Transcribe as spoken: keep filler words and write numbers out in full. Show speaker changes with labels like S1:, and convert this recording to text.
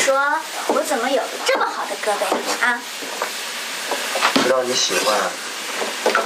S1: 说我怎么有这么好的胳膊啊？
S2: 知道你喜欢啊。